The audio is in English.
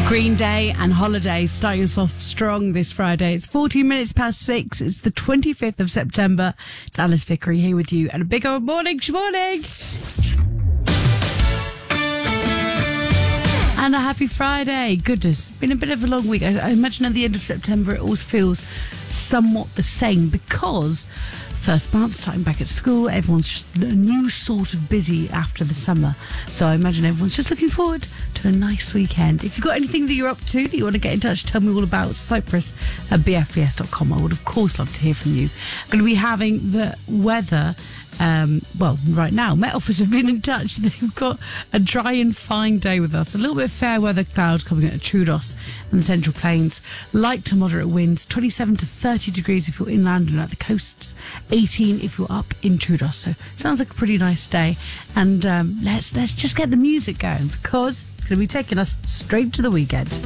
Green Day and Holiday starting us off strong this Friday. It's 14 minutes past 6. It's the 25th of September. It's Alice Vickery here with you. And a big old morning. And a happy Friday. Goodness, been a bit of a long week. I imagine at the end of September it always feels somewhat the same because first month, starting back at school, everyone's just a new sort of busy after the summer. So I imagine everyone's just looking forward to a nice weekend. If you've got anything that you're up to that you want to get in touch, tell me all about Cyprus at bfbs.com. I would, of course, love to hear from you. I'm going to be having the weather. Right now, Met Office have been in touch. They've got a dry and fine day with us. A little bit of fair weather clouds coming out of Troodos and the Central Plains. Light to moderate winds, 27 to 30 degrees if you're inland and at the coasts, 18 if you're up in Troodos. So sounds like a pretty nice day. And let's just get the music going because it's going to be taking us straight to the weekend.